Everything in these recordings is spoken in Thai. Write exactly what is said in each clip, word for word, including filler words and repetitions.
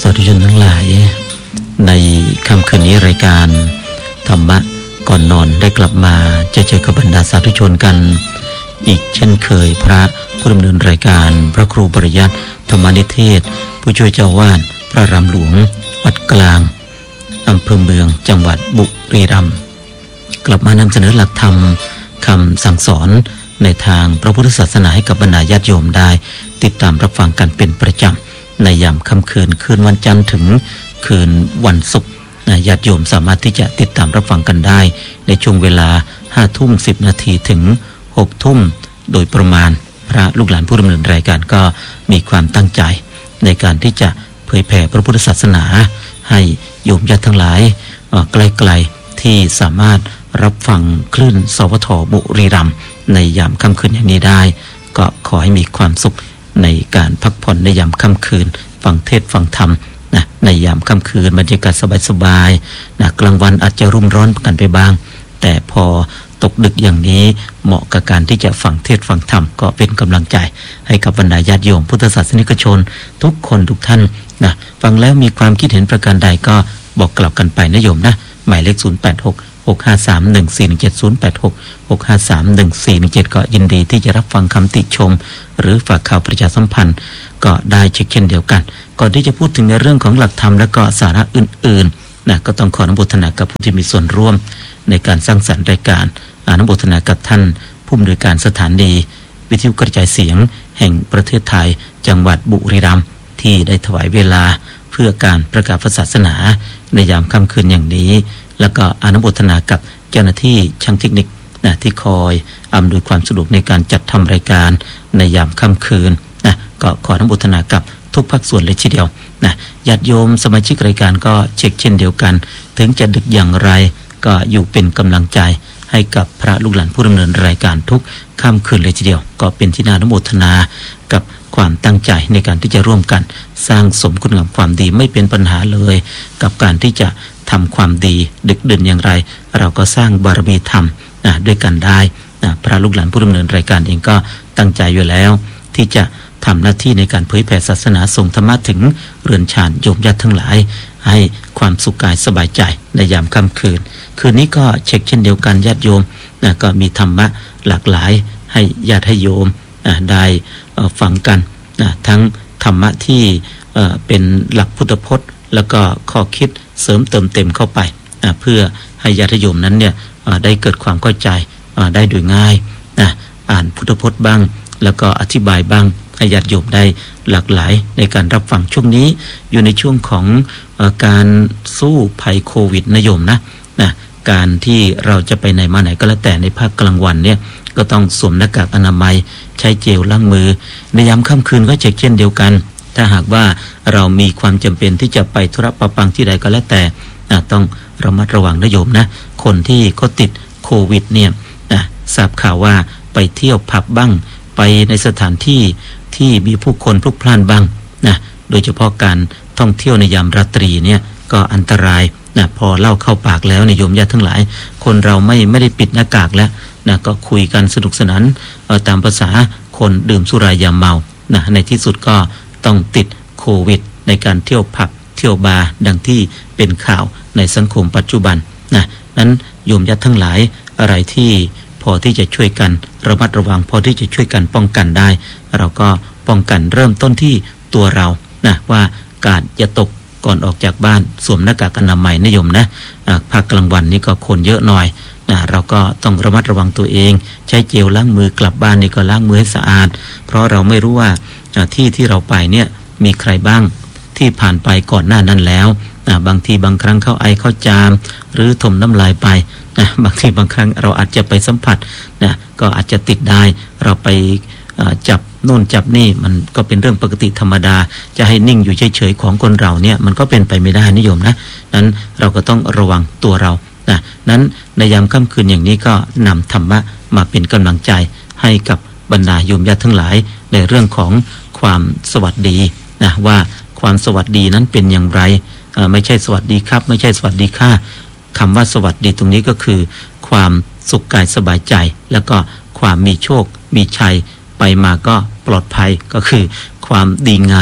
สาธุชนทั้งหลายในค่ำคืนนี้รายการธรรมะก่อนนอนได้กลับมาจะเจอกับบรรดาสาธุชนกันอีกเช่นเคยพระผู้ดำเนินรายการพระครูปริยัติธรรมนิเทศผู้ช่วยเจ้าวาดพระรามหลวงวัดกลางอำเภอเมืองจังหวัดบุรีรัมย์กลับมานำเสนอหลักธรรมคำสั่งสอนในทางพระพุทธศาสนาให้กับบรรดาญาติโยมได้ติดตามรับฟังกันเป็นประจำในยามค่ำคืนคืนวันจันทร์ถึงคืนวันศุกร์ญาติโยมสามารถที่จะติดตามรับฟังกันได้ในช่วงเวลาห้าทุ่มสิบนาทีถึงหกทุ่มโดยประมาณพระลูกหลานผู้ดำเนินรายการก็มีความตั้งใจในการที่จะเผยแผ่พระพุทธศาสนาให้โยมญาติทั้งหลายไกลๆที่สามารถรับฟังคลื่นสวทบุรีรัมย์ในยามค่ำคืนอย่างนี้ได้ก็ขอให้มีความสุขในการพักผ่อนในยามค่ำคืนฟังเทศน์ฟังธรรมนะในยามค่ำคืนบรรยากาศสบายๆนะกลางวันอาจจะรุ่มร้อนกันไปบ้างแต่พอตกดึกอย่างนี้เหมาะกับการที่จะฟังเทศน์ฟังธรรมก็เป็นกำลังใจให้กับบรรดาญาติโยมพุทธศาสนิกชนทุกคนทุกท่านนะฟังแล้วมีความคิดเห็นประการใดก็บอกกล่าวกันไปนะโยมนะหมายเลขศูนย์ แปด หก หก ห้า สาม หนึ่ง สี่ หนึ่ง เจ็ด ศูนย์ แปด หก หก ห้า สาม หนึ่ง สี่ หนึ่ง เจ็ดก็ยินดีที่จะรับฟังคำติชมหรือฝากข่าวประชาสัมพันธ์ก็ได้เช่นเช่นเดียวกันก่อนที่จะพูดถึงในเรื่องของหลักธรรมและก็สาระอื่นๆนะก็ต้องขออนุโมทนากับผู้ที่มีส่วนร่วมในการสร้างสรรค์รายการอนุโมทนากับท่านผู้อำนวยการสถานีวิทยุกระจายเสียงแห่งประเทศไทยจังหวัดบุรีรัมย์ที่ได้ถวายเวลาเพื่อการประกาศศาสนาในยามค่ำคืนอย่างนี้แล้วก็อนุโมทนากับเจ้าหน้าที่ช่างเทคนิคนะที่คอยอำนวยความสะดวกในการจัดทำรายการในยามค่ำคืนนะก็ขออนุโมทนากับทุกภาคส่วนเลยทีเดียวนะญาติโยมสมาชิกรายการก็เช็คเช่นเดียวกันถึงจะดึกอย่างไรก็อยู่เป็นกำลังใจให้กับพระลูกหลานผู้ดำเนินรายการทุกค่ำคืนเลยทีเดียวก็เป็นที่น่าอนุโมทนากับความตั้งใจในการที่จะร่วมกันสร้างสมคุณงามความดีไม่เป็นปัญหาเลยกับการที่จะทำความดีดึกดื่นอย่างไรเราก็สร้างบารมีธรรมนะด้วยกันได้นะพระลูกหลานผู้ดำเนินรายการเองก็ตั้งใจอยู่แล้วที่จะทำหน้าที่ในการเผยแผ่ศาสนาส่งธรรมะถึงเรือนชานโยมญาติทั้งหลายให้ความสุขกายสบายใจในยามค่ำคืนคืนนี้ก็เช็คเช่นเดียวกันญาติโยมนะก็มีธรรมะหลากหลายให้ญาติให้โยมนะได้ฟังกันนะทั้งธรรมะที่เป็นหลักพุทธพจน์แล้วก็ข้อคิดเสริมเติมเต็มเข้าไปนะเพื่อให้ญาติโยมนั้นเนี่ยได้เกิดความเข้าใจได้โดยง่ายนะอ่านพุทธพจน์บ้างแล้วก็อธิบายบ้างให้ญาติโยมได้หลากหลายในการรับฟังช่วงนี้อยู่ในช่วงของเอ่อการสู้ภัยโควิดนะโยมนะนะการที่เราจะไปไหนมาไหนก็แล้วแต่ในภาคกลางวันเนี่ยก็ต้องสวมหน้ากากอนามัยใช้เจลล้างมือในยามค่ำคืนก็เช่นเช่นเดียวกันถ้าหากว่าเรามีความจำเป็นที่จะไปธุระประปังที่ใดก็แล้วแต่นะต้องระมัดระวังนะโยมนะคนที่เขาติดโควิดเนี่ยนะทราบข่าวว่าไปเที่ยวผับบ้างไปในสถานที่ที่มีผู้คนพลุกพล่านบ้างนะโดยเฉพาะการท่องเที่ยวในยามราตรีเนี่ยก็อันตรายนะพอเล่าเข้าปากแล้วในโยมญาติทั้งหลายคนเราไม่ไม่ได้ปิดหน้ากากแล้วนะก็คุยกันสนุกสนานตามภาษาคนดื่มสุรายาเมานะในที่สุดก็ต้องติดโควิดในการเที่ยวผับเที่ยวบาร์ดังที่เป็นข่าวในสังคมปัจจุบันนะนั้นโยมญาติทั้งหลายอะไรที่พอที่จะช่วยกันระมัดระวังพอที่จะช่วยกันป้องกันได้เราก็ป้องกันเริ่มต้นที่ตัวเรานะว่ากาดอย่าตกก่อนออกจากบ้านสวมหน้ากากอนามัยนะโยมนะภาคกลางวันนี่ก็คนเยอะหน่อยนะเราก็ต้องระมัดระวังตัวเองใช้เจลล้างมือกลับบ้านนี่ก็ล้างมือให้สะอาดเพราะเราไม่รู้ว่าที่ที่เราไปเนี่ยมีใครบ้างที่ผ่านไปก่อนหน้านั้นแล้วนะบางทีบางครั้งเข้าไอเข้าจามหรือถมน้ำลายไปนะบางทีบางครั้งเราอาจจะไปสัมผัสนะก็อาจจะติดได้เราไปจับโน่นจับนี่มันก็เป็นเรื่องปกติธรรมดาจะให้นิ่งอยู่เฉยๆของคนเราเนี่ยมันก็เป็นไปไม่ได้นิยมนะนั้นเราก็ต้องระวังตัวเรานะนั้นในยามค่ำคืนอย่างนี้ก็นำธรรมะมาเป็นกำลังใจให้กับบรรดาโยมญาติทั้งหลายในเรื่องของความสวัสดีนะว่าความสวัสดีนั้นเป็นอย่างไรไม่ใช่สวัสดีครับไม่ใช่สวัสดีค่ะคำว่าสวัสดีตรงนี้ก็คือความสุขกายสบายใจแล้วก็ความมีโชคมีชัยไปมาก็ปลอดภัยก็คือความดีงาม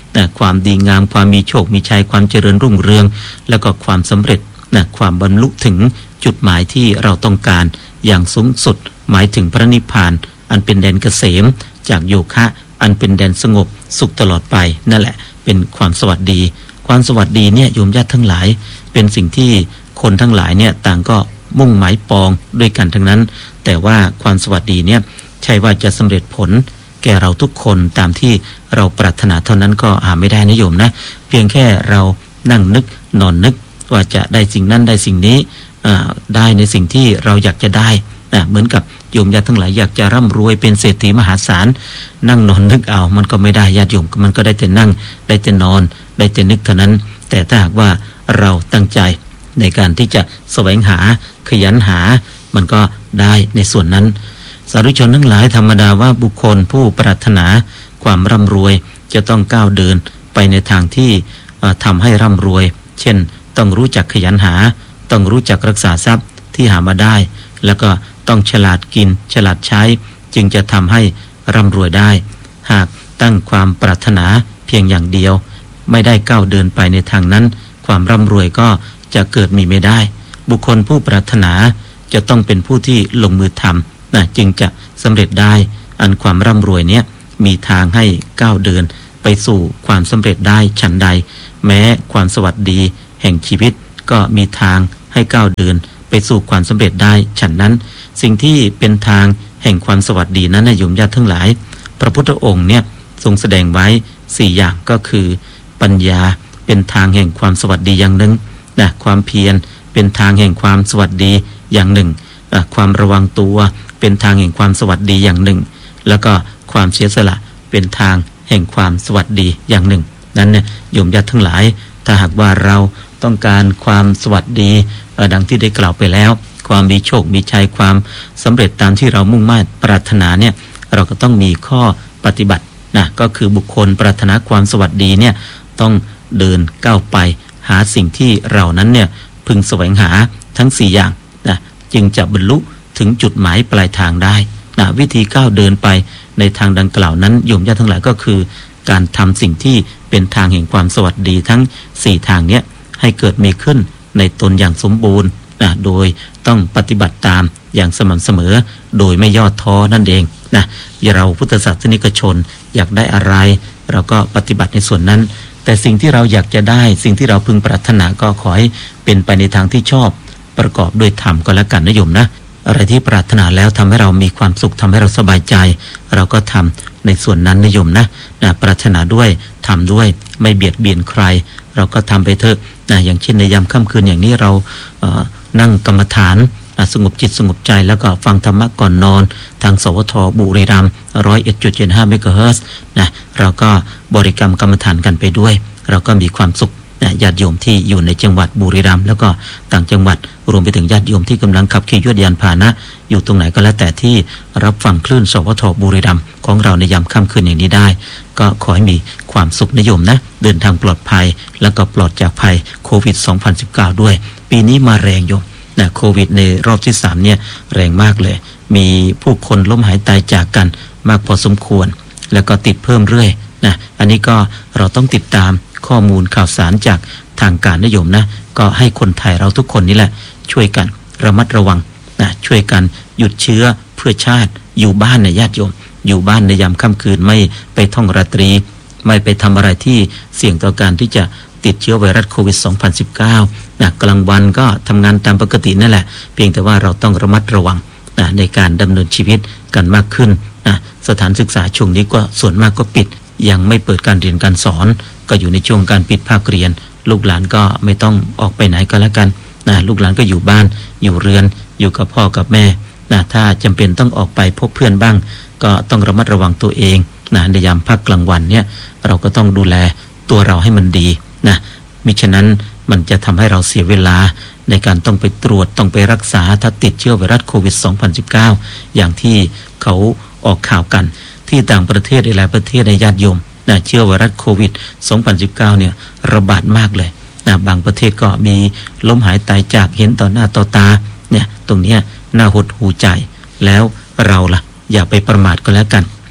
นะความดีงามความมีโชคมีชัยความเจริญรุ่งเรืองแล้วก็ความสำเร็จนะความบรรลุถึงจุดหมายที่เราต้องการอย่างสูงสุดหมายถึงพระนิพพานอันเป็นแดนเกษมจากโยคะอันเป็นแดนสงบสุขตลอดไปนั่นแหละเป็นความสวัสดีความสวัสดีเนี่ยโยมญาติทั้งหลายเป็นสิ่งที่คนทั้งหลายเนี่ยต่างก็มุ่งหมายปองด้วยกันทั้งนั้นแต่ว่าความสวัสดีเนี่ยใช่ว่าจะสำเร็จผลแก่เราทุกคนตามที่เราปรารถนาเท่านั้นก็หาไม่ได้นะโยมนะเพียงแค่เรานั่งนึกนอนนึกว่าจะได้สิ่งนั้นได้สิ่งนี้ได้ในสิ่งที่เราอยากจะได้เหมือนกับโยมญาติทั้งหลายอยากจะร่ำรวยเป็นเศรษฐีมหาศาลนั่งนอนนึกเอามันก็ไม่ได้ญาติโยมมันก็ได้แต่นั่งได้แต่นอนได้แต่นึกเท่านั้นแต่ถ้าหากว่าเราตั้งใจในการที่จะแสวงหาขยันหามันก็ได้ในส่วนนั้นสาธุชนทั้งหลายธรรมดาว่าบุคคลผู้ปรารถนาความร่ำรวยจะต้องก้าวเดินไปในทางที่ทำให้ร่ำรวยเช่นต้องรู้จักขยันหาต้องรู้จักรักษาทรัพย์ที่หามาได้แล้วก็ต้องฉลาดกินฉลาดใช้จึงจะทำให้ร่ำรวยได้หากตั้งความปรารถนาเพียงอย่างเดียวไม่ได้ก้าวเดินไปในทางนั้นความร่ำรวยก็จะเกิดมีไม่ได้บุคคลผู้ปรารถนาจะต้องเป็นผู้ที่ลงมือทำนะจึงจะสำเร็จได้อันความร่ำรวยเนี้ยมีทางให้ก้าวเดินไปสู่ความสำเร็จได้ฉันใดแม้ความสวัสดีแห่งชีวิตก็มีทางให้ก้าวเดินไปสู่ความสำเร็จได้ฉันนั้นสิ่งที่เป็นทางแห่งความสวัสดีนั้นนะโยมญาติทั้งหลายพระพุทธองค์เนี่ยทรงแสดงไว้สี่อย่างก็คือปัญญาเป็นทางแห่งความสวัสดีอย่างหนึ่งนะความเพียรเป็นทางแห่งความสวัสดีอย่างหนึ่งนะความระวังตัวเป็นทางแห่งความสวัสดีอย่างหนึ่งแล้วก็ความเสียสละเป็นทางแห่งความสวัสดีอย่างหนึ่งนั้นเนี่ยโยมญาติทั้งหลายถ้าหากว่าเราต้องการความสวัสดีดังที่ได้กล่าวไปแล้วความมีโชคมีชัยความสำเร็จตามที่เรามุ่งมั่นปรารถนาเนี่ยเราก็ต้องมีข้อปฏิบัตินะก็คือบุคคลปรารถนาความสวัสดีเนี่ยต้องเดินก้าวไปหาสิ่งที่เรานั้นเนี่ยพึงแสวงหาทั้งสี่อย่างนะจึงจะบรรลุถึงจุดหมายปลายทางได้นะวิธีก้าวเดินไปในทางดังกล่าวนั้นโยมญาติทั้งหลายก็คือการทำสิ่งที่เป็นทางแห่งความสวัสดีทั้งสี่ทางเนี้ยให้เกิดมีขึ้นในตนอย่างสมบูรณ์นะโดยต้องปฏิบัติตามอย่างสม่ำเสมอโดยไม่ย่อท้อนั่นเองนะเราพุทธศาสนิกชนอยากได้อะไรเราก็ปฏิบัติในส่วนนั้นแต่สิ่งที่เราอยากจะได้สิ่งที่เราพึงปรารถนาก็ขอให้เป็นไปในทางที่ชอบประกอบด้วยธรรมก็แล้วกันนะโยมนะอะไรที่ปรารถนาแล้วทำให้เรามีความสุขทำให้เราสบายใจเราก็ทำในส่วนนั้นนะโยมนะนะปรารถนาด้วยทำด้วยไม่เบียดเบียนใครเราก็ทำไปเถอะนะอย่างเช่นในยามค่ำคืนอย่างนี้เราเอ่อนั่งกรรมฐานสงบจิตสงบใจแล้วก็ฟังธรรมะก่อนนอนทางสวทบุรีรัมย์ หนึ่งร้อยเอ็ดจุดเจ็ดห้า เมกะเฮิรตซ์นะเราก็บริกรรมกรรมฐานกันไปด้วยเราก็มีความสุขนะญาติโยมที่อยู่ในจังหวัดบุรีรัมย์แล้วก็ต่างจังหวัดรวมไปถึงญาติโยมที่กำลังขับขี่ยวดยานพาหนะอยู่ตรงไหนก็แล้วแต่ที่รับฟังคลื่นสวทบุรีรัมย์ของเราในยามค่ำคืนอย่างนี้ได้ก็ขอให้มีความสุขนะโยมนะเดินทางปลอดภัยแล้วก็ปลอดจากภัยโควิด สองพันสิบเก้า ด้วยปีนี้มาแรงโยมนะโควิดในรอบที่สามเนี่ยแรงมากเลยมีผู้คนล้มหายตายจากกันมากพอสมควรแล้วก็ติดเพิ่มเรื่อยนะอันนี้ก็เราต้องติดตามข้อมูลข่าวสารจากทางการนะโยมนะก็ให้คนไทยเราทุกคนนี่แหละช่วยกันระมัดระวังนะช่วยกันหยุดเชื้อเพื่อชาติอยู่บ้านนะญาติโยมอยู่บ้านในยามค่ำคืนไม่ไปท่องราตรีไม่ไปทำอะไรที่เสี่ยงต่อการที่จะติดเชื้อไวรัสโควิด สองพันสิบเก้า นะกลางวันก็ทำงานตามปกตินั่นแหละเพียงแต่ว่าเราต้องระมัดระวังนะในการดำเนินชีวิตกันมากขึ้นนะสถานศึกษาช่วงนี้ก็ส่วนมากก็ปิดยังไม่เปิดการเรียนการสอนก็อยู่ในช่วงการปิดภาคเรียนลูกหลานก็ไม่ต้องออกไปไหนก็แล้วกันนะลูกหลานก็อยู่บ้านอยู่เรือนอยู่กับพ่อกับแม่นะถ้าจำเป็นต้องออกไปพบเพื่อนบ้างก็ต้องระมัดระวังตัวเองนะในยามพักกลางวันเนี่ยเราก็ต้องดูแลตัวเราให้มันดีนะมิฉะนั้นมันจะทำให้เราเสียเวลาในการต้องไปตรวจต้องไปรักษาถ้าติดเชื้อไวรัสโควิด สองพันสิบเก้า อย่างที่เขาออกข่าวกันที่ต่างประเทศหลายประเทศในญาติโยมนะเชื้อไวรัสโควิด สองพันสิบเก้า เนี่ยระบาดมากเลยนะบางประเทศก็มีล้มหายตายจากเห็นต่อหน้าต่อตาเนี่ยตรงเนี้ยน่าหดหูใจแล้วเราล่ะอย่าไปประมาทก็แล้วกัน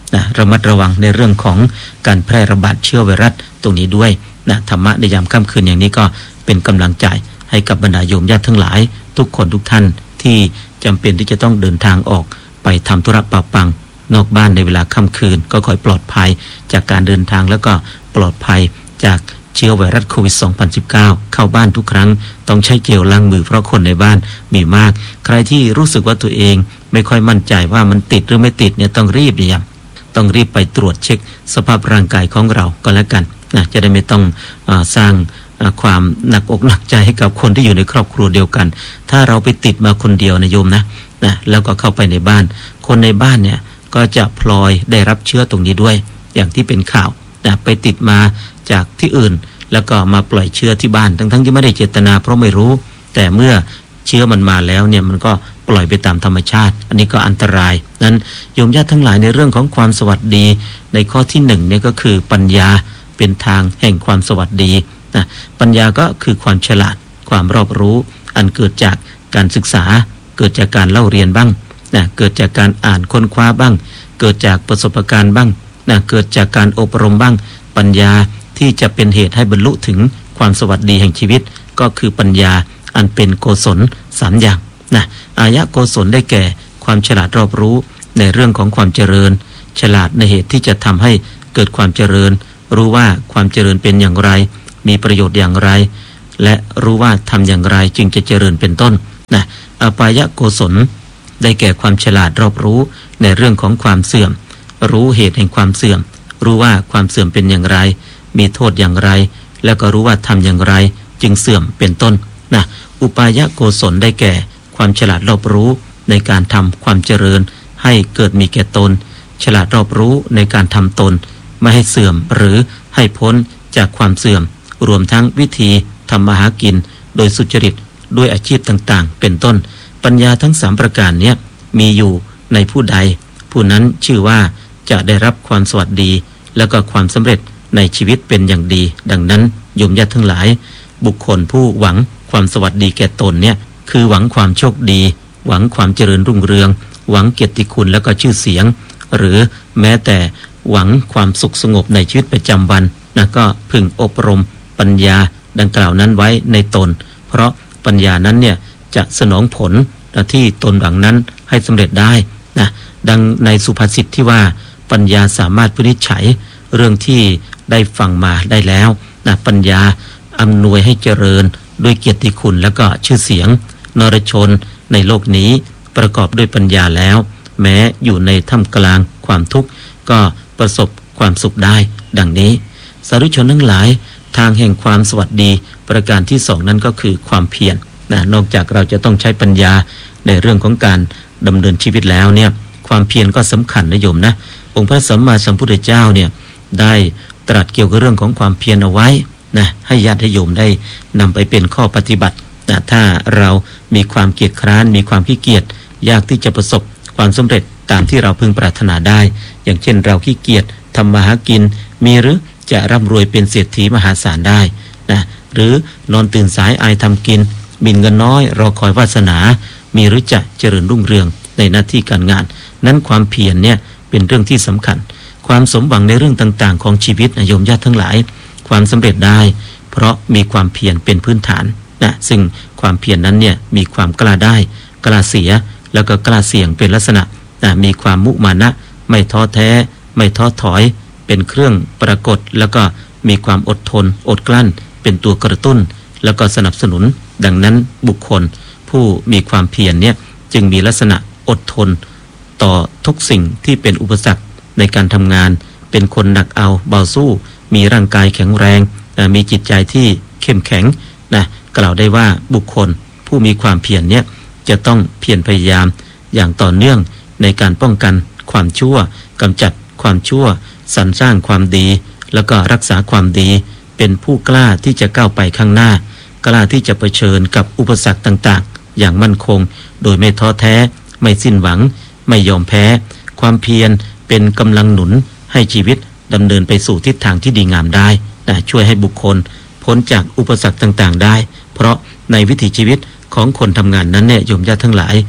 นะระมัดระวังในเรื่องของการแพร่ระบาดเชื้อไวรัสตรงนี้ด้วยนะธรรมะในยามค่ำคืนอย่างนี้ก็เป็นกำลังใจให้กับบรรดาโยมญาติทั้งหลายทุกคนทุกท่านที่จำเป็นที่จะต้องเดินทางออกไปทำธุระปะปังนอกบ้านในเวลาค่ำคืนก็ขอให้ปลอดภัยจากการเดินทางแล้วก็ปลอดภัยจากเชื้อไวรัสโควิด สองพันสิบเก้า เข้าบ้านทุกครั้งต้องใช้เจลล้างมือเพราะคนในบ้านมีมากใครที่รู้สึกว่าตัวเองไม่ค่อยมั่นใจว่ามันติดหรือไม่ติดเนี่ยต้องรีบเนี่ยต้องรีบไปตรวจเช็คสภาพร่างกายของเราก็แล้วกันนะจะได้ไม่ต้องเอ่อสร้างความหนักอกหนักใจให้กับคนที่อยู่ในครอบครัวเดียวกันถ้าเราไปติดมาคนเดียวนะโยมนะนะแล้วก็เข้าไปในบ้านคนในบ้านเนี่ยก็จะพลอยได้รับเชื้อตรงนี้ด้วยอย่างที่เป็นข่าวนะไปติดมาจากที่อื่นแล้วก็มาปล่อยเชื้อที่บ้านทั้งๆที่ไม่ได้เจตนาเพราะไม่รู้แต่เมื่อเชื้อมันมาแล้วเนี่ยมันก็ปล่อยไปตามธรรมชาติอันนี้ก็อันตรายนั้นโยมญาติทั้งหลายในเรื่องของความสวัสดีในข้อที่หนึ่งเนี่ยก็คือปัญญาเป็นทางแห่งความสวัสดีนะปัญญาก็คือความฉลาดความรอบรู้อันเกิดจากการศึกษาเกิดจากการเล่าเรียนบ้างนะเกิดจากการอ่านค้นคว้าบ้างเกิดจากประสบการณ์บ้างนะเกิดจากการอบรมบ้างปัญญาที่จะเป็นเหตุให้บรรลุถึงความสวัสดีแห่งชีวิตก็คือปัญญาอันเป็นโกศลสามอย่างนะอายะโกศลได้แก่ความฉลาดรอบรู้ในเรื่องของความเจริญฉลาดในเหตุที่จะทำให้เกิดความเจริญรู้ว่าความเจริญเป็นอย่างไรมีประโยชน์อย่างไรและรู้ว่าทำอย่างไรจึงจะเจริญเป็นต้นนะอปายะโกศลได้แก่ความฉลาดรอบรู้ในเรื่องของความเสื่อมรู้เหตุแห่งความเสื่อมรู้ว่าความเสื่อมเป็นอย่างไรมีโทษอย่างไรแล้วก็รู้ว่าทำอย่างไรจึงเสื่อมเป็นต้นนะอุปายะโกศลได้แก่ความฉลาดรอบรู้ในการทำความเจริญให้เกิดมีแก่ตนฉลาดรอบรู้ในการทำตนไม่ให้เสื่อมหรือให้พ้นจากความเสื่อมรวมทั้งวิธีทำมาหากินโดยสุจริตด้วยอาชีพต่างๆเป็นต้นปัญญาทั้งสามประการนี้มีอยู่ในผู้ใดผู้นั้นชื่อว่าจะได้รับความสวัสดีแล้วก็ความสำเร็จในชีวิตเป็นอย่างดีดังนั้นโยมญาติทั้งหลายบุคคลผู้หวังความสวัสดีแก่ตนเนี่ยคือหวังความโชคดีหวังความเจริญรุ่งเรืองหวังเกียรติคุณแล้วก็ชื่อเสียงหรือแม้แต่หวังความสุขสงบในชีวิตประจำวันนะก็พึงอบรมปัญญาดังกล่าวนั้นไว้ในตนเพราะปัญญานั้นเนี่ยจะสนองผลที่ตนหวังนั้นให้สำเร็จได้นะดังในสุภาษิตที่ว่าปัญญาสามารถวินิจฉัยเรื่องที่ได้ฟังมาได้แล้วนะปัญญาอำนวยให้เจริญด้วยเกียรติคุณแล้วก็ชื่อเสียงนรชนในโลกนี้ประกอบด้วยปัญญาแล้วแม้อยู่ในท่ามกลางความทุกข์ก็ประสบความสุขได้ดังนี้สาธุชนทั้งหลายทางแห่งความสวัสดีประการที่สองนั้นก็คือความเพียรนะนอกจากเราจะต้องใช้ปัญญาในเรื่องของการดำเนินชีวิตแล้วเนี่ยความเพียรก็สำคัญนะโยมนะองค์พระสัมมาสัมพุทธเจ้าเนี่ยได้ตรัสเกี่ยวกับเรื่องของความเพียรเอาไว้นะให้ญาติโยมได้นำไปเป็นข้อปฏิบัตินะถ้าเรามีความเกียจคร้านมีความขี้เกียจยากที่จะประสบความสำเร็จตามที่เราพึงปรารถนาได้อย่างเช่นเราขี้เกียจทำมาหากินมีหรือจะร่ำรวยเป็นเศรษฐีมหาศาลได้นะหรือนอนตื่นสายอายทำกินบินเงินน้อยรอคอยวาสนามีหรือจะเจริญรุ่งเรืองในหน้าที่การงานนั้นความเพียรเนี่ยเป็นเรื่องที่สำคัญความสมหวังในเรื่องต่างๆของชีวิตโยมญาติทั้งหลายความสำเร็จได้เพราะมีความเพียรเป็นพื้นฐานนะซึ่งความเพียรนั้นเนี่ยมีความกล้าได้กล้าเสียแล้วก็กล้าเสี่ยงเป็นลักษณะนะมีความมุมานะไม่ท้อแท้ไม่ท้อถอยเป็นเครื่องปรากฏแล้วก็มีความอดทนอดกลั้นเป็นตัวกระตุ้นแล้วก็สนับสนุนดังนั้นบุคคลผู้มีความเพียรเนี่ยจึงมีลักษณะอดทนต่อทุกสิ่งที่เป็นอุปสรรคในการทำงานเป็นคนหนักเอาเบาสู้มีร่างกายแข็งแรงมีจิตใจที่เข้มแข็งนะกล่าวได้ว่าบุคคลผู้มีความเพียรเนี่ยจะต้องเพียรพยายามอย่างต่อเนื่องในการป้องกันความชั่วกำจัดความชั่วสรรสร้างความดีแล้วก็รักษาความดีเป็นผู้กล้าที่จะก้าวไปข้างหน้ากล้าที่จะเผชิญกับอุปสรรคต่างๆอย่างมั่นคงโดยไม่ท้อแท้ไม่สิ้นหวังไม่ยอมแพ้ความเพียรเป็นกำลังหนุนให้ชีวิตดำเนินไปสู่ทิศทางที่ดีงามได้นะช่วยให้บุคคลพ้นจากอุปสรรคต่างๆได้เพราะในวิถีชีวิตของคนทำงานนั้นเนี่ยโยมญาติทั้งหลาย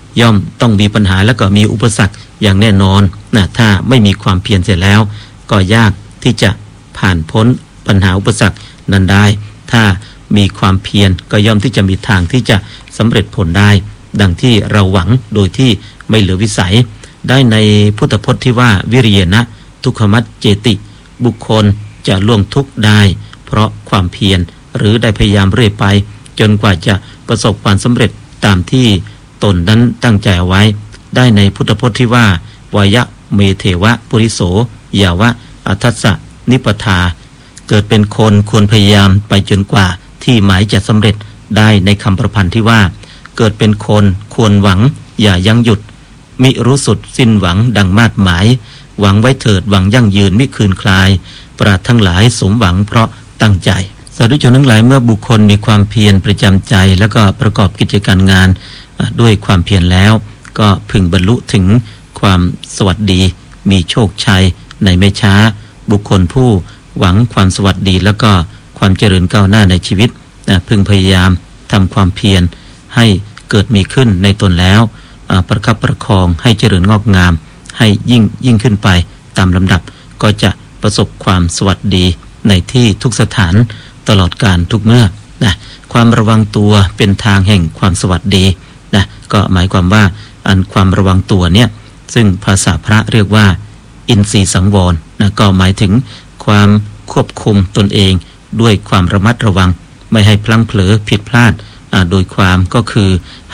ย่อมต้องมีปัญหาแล้วก็มีอุปสรรคอย่างแน่นอนนะถ้าไม่มีความเพียรเสร็จแล้วก็ยากที่จะผ่านพ้นปัญหาอุปสรรคนั้นได้ถ้ามีความเพียรก็ย่อมที่จะมีทางที่จะสำเร็จผลได้ดังที่เราหวังโดยที่ไม่เหลือวิสัยได้ในพุทธพจน์ที่ว่าวิริยนะทุกขมัจเจติบุคคลจะล่วงทุกข์ได้เพราะความเพียรหรือได้พยายามเรื่อยไปจนกว่าจะประสบความสำเร็จตามที่ตนนั้นตั้งใจเอาไว้ได้ในพุทธพจน์ที่ว่าวายะเมเทวะปุริโสยาวะอัทัสสะนิปทาเกิดเป็นคนควรพยายามไปจนกว่าที่หมายจะสำเร็จได้ในคำประพันธ์ที่ว่าเกิดเป็นคนควรหวังอย่ายั้งหยุดมิรู้สุดสิ้นหวังดังมาดหมายหวังไว้เถิดหวังยั่งยืนมิคืนคลายปราดทั้งหลายสมหวังเพราะตั้งใจสาธุชนทั้งหลายเมื่อบุคคลมีความเพียรประจำใจแล้วก็ประกอบกิจการงานด้วยความเพียรแล้วก็พึงบรรลุถึงความสวัสดีมีโชคชัยในไม่ช้าบุคคลผู้หวังความสวัสดีแล้วก็ความเจริญก้าวหน้าในชีวิตพึงพยายามทำความเพียรให้เกิดมีขึ้นในตนแล้วประคับประคองให้เจริญงอกงามให้ยิ่งยิ่งขึ้นไปตามลำดับก็จะประสบความสวัสดีในที่ทุกสถานตลอดกาลทุกเมื่อนะความระวังตัวเป็นทางแห่งความสวัสดีนะก็หมายความว่าอันความระวังตัวเนี่ยซึ่งภาษาพระเรียกว่าอินทรีย์สังวรนะก็หมายถึงความควบคุมตนเองด้วยความระมัดระวังไม่ให้พลั้งเผลอผิดพลาดโดยความก็คือ